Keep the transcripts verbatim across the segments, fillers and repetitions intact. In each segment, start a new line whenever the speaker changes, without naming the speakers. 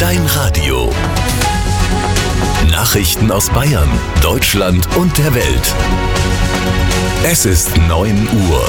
dein Radio. Nachrichten aus Bayern, Deutschland und der Welt. Es ist neun Uhr.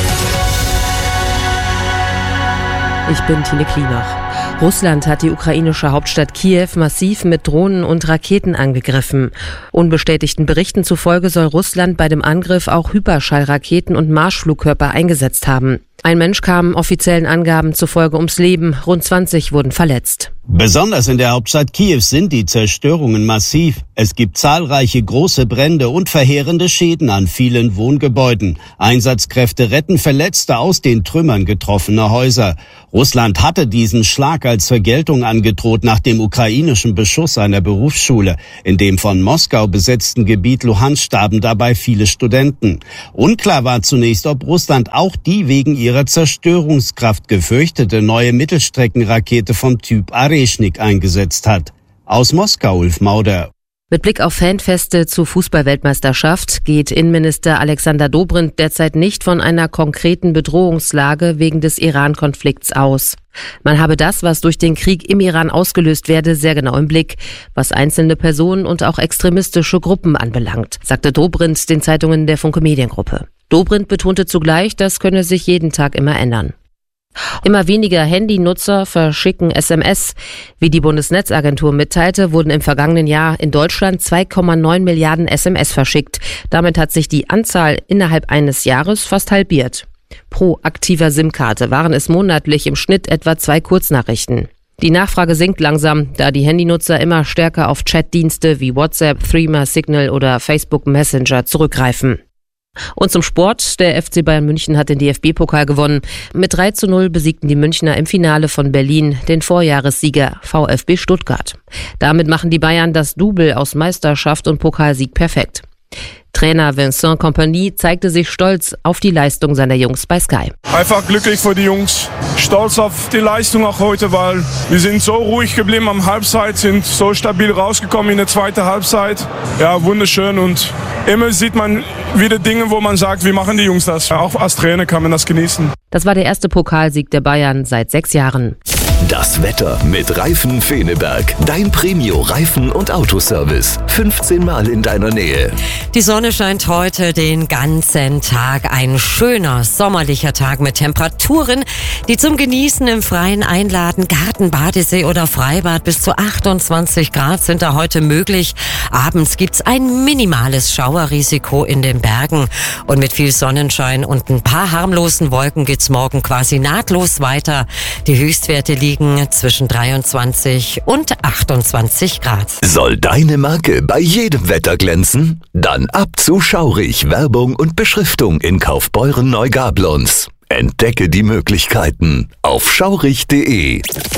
Ich bin Tine Klinach. Russland hat die ukrainische Hauptstadt Kiew massiv mit Drohnen und Raketen angegriffen. Unbestätigten Berichten zufolge soll Russland bei dem Angriff auch Hyperschallraketen und Marschflugkörper eingesetzt haben. Ein Mensch kam offiziellen Angaben zufolge ums Leben, rund zwanzig wurden verletzt.
Besonders in der Hauptstadt Kiew sind die Zerstörungen massiv. Es gibt zahlreiche große Brände und verheerende Schäden an vielen Wohngebäuden. Einsatzkräfte retten Verletzte aus den Trümmern getroffener Häuser. Russland hatte diesen Schlag als Vergeltung angedroht nach dem ukrainischen Beschuss einer Berufsschule. In dem von Moskau besetzten Gebiet Luhansk starben dabei viele Studenten. Unklar war zunächst, ob Russland auch die wegen ihrer Zerstörungskraft gefürchtete neue Mittelstreckenrakete vom Typ Areshnik eingesetzt hat. Aus Moskau, Ulf Mauder.
Mit Blick auf Fanfeste zur Fußballweltmeisterschaft geht Innenminister Alexander Dobrindt derzeit nicht von einer konkreten Bedrohungslage wegen des Iran-Konflikts aus. Man habe das, was durch den Krieg im Iran ausgelöst werde, sehr genau im Blick, was einzelne Personen und auch extremistische Gruppen anbelangt, sagte Dobrindt den Zeitungen der Funke Mediengruppe. Dobrindt betonte zugleich, das könne sich jeden Tag immer ändern. Immer weniger Handynutzer verschicken S M S. Wie die Bundesnetzagentur mitteilte, wurden im vergangenen Jahr in Deutschland zwei Komma neun Milliarden S M S verschickt. Damit hat sich die Anzahl innerhalb eines Jahres fast halbiert. Pro aktiver SIM-Karte waren es monatlich im Schnitt etwa zwei Kurznachrichten. Die Nachfrage sinkt langsam, da die Handynutzer immer stärker auf Chatdienste wie WhatsApp, Threema, Signal oder Facebook Messenger zurückgreifen. Und zum Sport. Der F C Bayern München hat den D F B-Pokal gewonnen. Mit drei zu null besiegten die Münchner im Finale von Berlin den Vorjahressieger VfB Stuttgart. Damit machen die Bayern das Double aus Meisterschaft und Pokalsieg perfekt. Trainer Vincent Kompany zeigte sich stolz auf die Leistung seiner Jungs bei Sky.
Einfach glücklich für die Jungs, stolz auf die Leistung auch heute, weil wir sind so ruhig geblieben am Halbzeit, sind so stabil rausgekommen in der zweiten Halbzeit. Ja, wunderschön, und immer sieht man wieder Dinge, wo man sagt, wie machen die Jungs das? Auch als Trainer kann man das genießen.
Das war der erste Pokalsieg der Bayern seit sechs Jahren.
Das Wetter mit Reifen Feneberg. Dein Premio-Reifen- und Autoservice. fünfzehn Mal in deiner Nähe.
Die Sonne scheint heute den ganzen Tag. Ein schöner, sommerlicher Tag mit Temperaturen, die zum Genießen im Freien einladen. Garten, Badesee oder Freibad. Bis zu achtundzwanzig Grad sind da heute möglich. Abends gibt's ein minimales Schauerrisiko in den Bergen. Und mit viel Sonnenschein und ein paar harmlosen Wolken geht's morgen quasi nahtlos weiter. Die Höchstwerte liegen zwischen dreiundzwanzig und achtundzwanzig Grad.
Soll deine Marke bei jedem Wetter glänzen? Dann ab zu Schaurig, Werbung und Beschriftung in Kaufbeuren Neugablons. Entdecke die Möglichkeiten auf schaurig punkt de.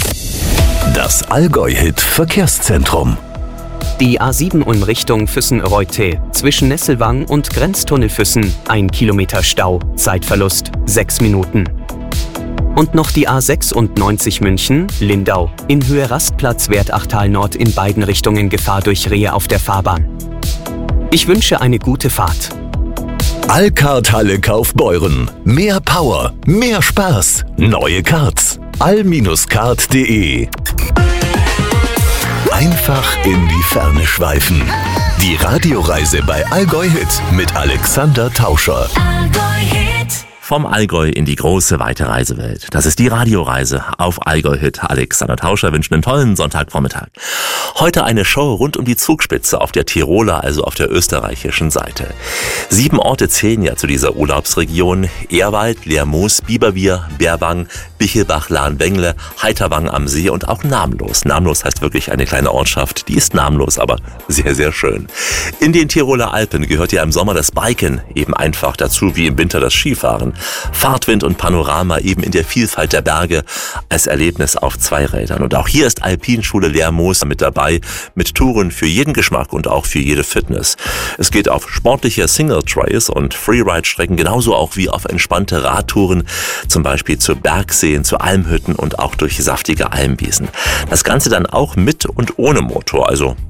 Das Allgäu-Hit Verkehrszentrum.
Die A sieben in Richtung Füssen-Reutte. Zwischen Nesselwang und Grenztunnel Füssen ein Kilometer Stau. Zeitverlust sechs Minuten. Und noch die A sechsundneunzig München, Lindau. In Höhe Rastplatz Wertachtal Nord in beiden Richtungen Gefahr durch Rehe auf der Fahrbahn. Ich wünsche eine gute Fahrt.
Allcard Halle Kaufbeuren. Mehr Power, mehr Spaß. Neue Cards. all card punkt de. Einfach in die Ferne schweifen. Die Radioreise bei Allgäu Hit mit Alexander Tauscher.
Vom Allgäu in die große, weite Reisewelt. Das ist die Radioreise auf Allgäu Hit. Alexander Tauscher wünscht einen tollen Sonntagvormittag. Heute eine Show rund um die Zugspitze auf der Tiroler, also auf der österreichischen Seite. Sieben Orte zählen ja zu dieser Urlaubsregion. Ehrwald, Lermoos, Biberbier, Berwang, Bichelbach, Lahnwengle, Heiterwang am See und auch Namenlos. Namenlos heißt wirklich eine kleine Ortschaft. Die ist namenlos, aber sehr, sehr schön. In den Tiroler Alpen gehört ja im Sommer das Biken eben einfach dazu, wie im Winter das Skifahren. Fahrtwind und Panorama eben in der Vielfalt der Berge als Erlebnis auf zwei Rädern. Und auch hier ist Alpinschule Lermoos mit dabei, mit Touren für jeden Geschmack und auch für jede Fitness. Es geht auf sportliche Single-Trails und Freeride-Strecken, genauso auch wie auf entspannte Radtouren, zum Beispiel zu Bergseen, zu Almhütten und auch durch saftige Almwiesen. Das Ganze dann auch mit und ohne Motor, also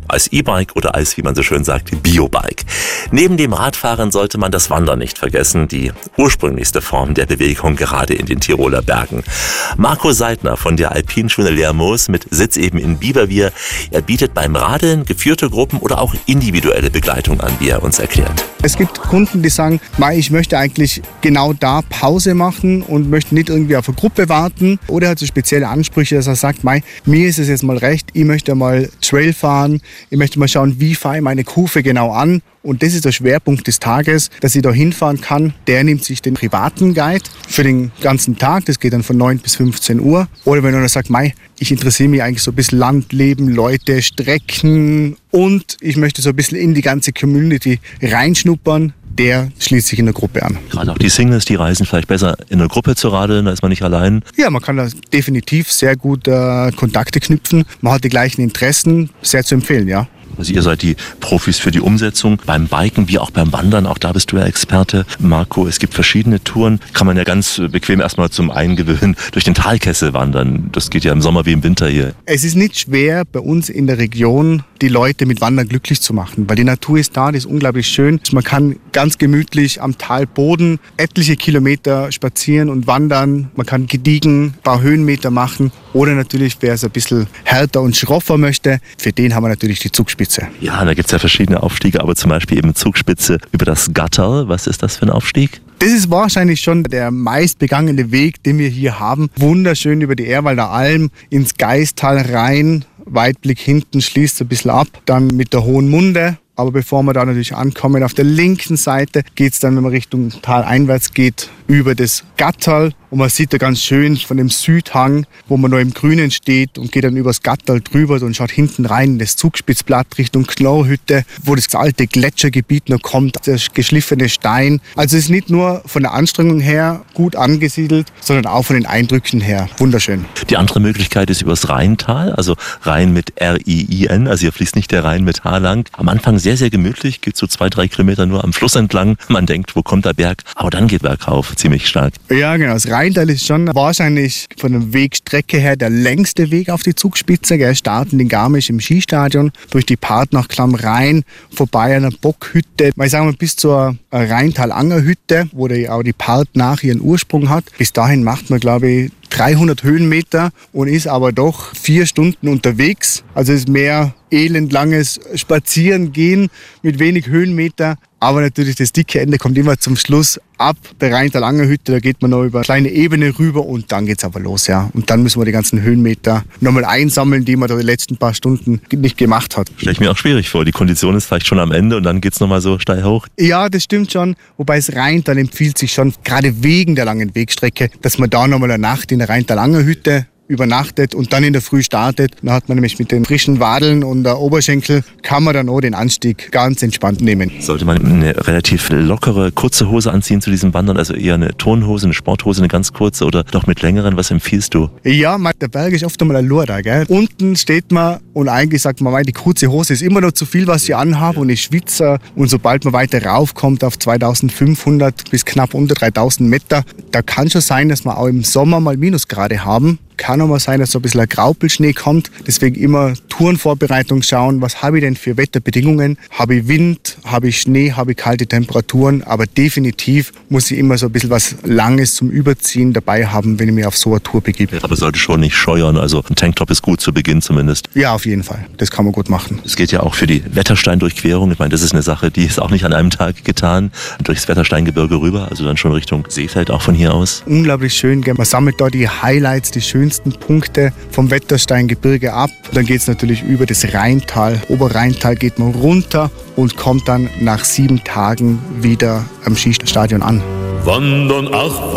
als E-Bike oder als, wie man so schön sagt, Biobike. Neben dem Radfahren sollte man das Wandern nicht vergessen, die ursprünglichste Form der Bewegung gerade in den Tiroler Bergen. Marco Seidner von der Alpinschule Lermoos mit Sitz eben in Bieberwier, er bietet beim Radeln geführte Gruppen oder auch individuelle Begleitung an, wie er uns erklärt.
Es gibt Kunden, die sagen, ich möchte eigentlich genau da Pause machen und möchte nicht irgendwie auf eine Gruppe warten. Oder hat so spezielle Ansprüche, dass er sagt, mir ist es jetzt mal recht, ich möchte mal Trail fahren, ich möchte mal schauen, wie fahre ich meine Kurve genau an. Und das ist der Schwerpunkt des Tages, dass ich da hinfahren kann. Der nimmt sich den privaten Guide für den ganzen Tag. Das geht dann von neun bis fünfzehn Uhr. Oder wenn einer sagt, mei, ich interessiere mich eigentlich so ein bisschen Landleben, Leute, Strecken und ich möchte so ein bisschen in die ganze Community reinschnuppern, der schließt sich in der Gruppe an.
Gerade auch die Singles, die reisen vielleicht besser in einer Gruppe zu radeln, da ist man nicht allein.
Ja, man kann da definitiv sehr gut äh, Kontakte knüpfen. Man hat die gleichen Interessen, sehr zu empfehlen, ja.
Also ihr seid die Profis für die Umsetzung beim Biken wie auch beim Wandern. Auch da bist du ja Experte, Marco. Es gibt verschiedene Touren. Kann man ja ganz bequem erstmal zum Eingewöhnen durch den Talkessel wandern. Das geht ja im Sommer wie im Winter hier.
Es ist nicht schwer, bei uns in der Region die Leute mit Wandern glücklich zu machen, weil die Natur ist da, die ist unglaublich schön. Man kann ganz gemütlich am Talboden etliche Kilometer spazieren und wandern. Man kann gediegen ein paar Höhenmeter machen. Oder natürlich, wer es ein bisschen härter und schroffer möchte, für den haben wir natürlich die Zugspitze.
Ja, da gibt es ja verschiedene Aufstiege, aber zum Beispiel eben Zugspitze über das Gatterl. Was ist das für ein Aufstieg?
Das ist wahrscheinlich schon der meist begangene Weg, den wir hier haben. Wunderschön über die Ehrwalder Alm ins Gaistal rein. Weitblick hinten schließt ein bisschen ab. Dann mit der Hohen Munde. Aber bevor wir da natürlich ankommen, auf der linken Seite geht es dann, wenn man Richtung Tal einwärts geht, über das Gatterl. Und man sieht da ganz schön von dem Südhang, wo man noch im Grünen steht und geht dann über das Gatterl drüber und schaut hinten rein in das Zugspitzplatt Richtung Knorrhütte, wo das alte Gletschergebiet noch kommt, der geschliffene Stein. Also es ist nicht nur von der Anstrengung her gut angesiedelt, sondern auch von den Eindrücken her wunderschön.
Die andere Möglichkeit ist übers Rheintal, also Rhein mit R I I N, also hier fließt nicht der Rhein mit H lang. Am Anfang sehr, sehr gemütlich, geht so zwei, drei Kilometer nur am Fluss entlang. Man denkt, wo kommt der Berg? Aber dann geht bergauf, ziemlich stark.
Ja, genau. Das Rheintal ist schon wahrscheinlich von der Wegstrecke her der längste Weg auf die Zugspitze. Wir starten in Garmisch im Skistadion, durch die Part nach Klammrhein, vorbei an der Bockhütte. Ich sage mal bis zur Rheintal-Anger-Hütte, wo die, auch die Part nach ihren Ursprung hat. Bis dahin macht man, glaube ich, dreihundert Höhenmeter und ist aber doch vier Stunden unterwegs. Also es ist mehr elendlanges Spazierengehen mit wenig Höhenmeter. Aber natürlich das dicke Ende kommt immer zum Schluss ab der Rheintal-Anger-Hütte. Da geht man noch über eine kleine Ebene rüber und dann geht's aber los, ja. Und dann müssen wir die ganzen Höhenmeter nochmal einsammeln, die man da die letzten paar Stunden nicht gemacht hat.
Stelle ich mir auch schwierig vor. Die Kondition ist vielleicht schon am Ende und dann geht's nochmal so steil hoch.
Ja, das stimmt schon. Wobei es Rheintal empfiehlt sich schon, gerade wegen der langen Wegstrecke, dass man da nochmal eine Nacht in der Rheintal-Anger-Hütte übernachtet und dann in der Früh startet. Dann hat man nämlich mit den frischen Wadeln und der Oberschenkel, kann man dann auch den Anstieg ganz entspannt nehmen.
Sollte man eine relativ lockere, kurze Hose anziehen zu diesem Wandern? Also eher eine Turnhose, eine Sporthose, eine ganz kurze oder doch mit längeren? Was empfiehlst du?
Ja, der Berg ist oft einmal ein Lure da, gell? Unten steht man und eigentlich sagt man, die kurze Hose ist immer noch zu viel, was ich anhabe und ich schwitze. Und sobald man weiter raufkommt auf zweitausendfünfhundert bis knapp unter dreitausend Meter, da kann schon sein, dass wir auch im Sommer mal Minusgrade haben. Kann auch mal sein, dass so ein bisschen ein Graupelschnee kommt. Deswegen immer Tourenvorbereitung schauen, was habe ich denn für Wetterbedingungen? Habe ich Wind, habe ich Schnee, habe ich kalte Temperaturen? Aber definitiv muss ich immer so ein bisschen was Langes zum Überziehen dabei haben, wenn ich mich auf so eine Tour begebe.
Aber sollte schon nicht scheuern, also ein Tanktop ist gut zu Beginn zumindest.
Ja, auf jeden Fall. Das kann man gut machen.
Es geht ja auch für die Wettersteindurchquerung. Ich meine, das ist eine Sache, die ist auch nicht an einem Tag getan. Durchs Wettersteingebirge rüber, also dann schon Richtung Seefeld auch von hier aus.
Unglaublich schön, gell? Man sammelt da die Highlights, die schönsten Punkte vom Wettersteingebirge ab. Dann geht es natürlich über das Rheintal. Oberrheintal geht man runter und kommt dann nach sieben Tagen wieder am Skistadion an.
Wandern, ach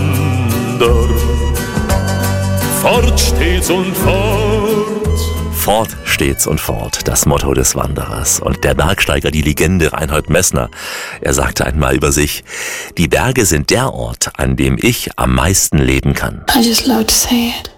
Wander, fort stets und fort.
Fort stets und fort, das Motto des Wanderers. Und der Bergsteiger, die Legende Reinhold Messner, er sagte einmal über sich, die Berge sind der Ort, an dem ich am meisten leben kann.
I just love to say it.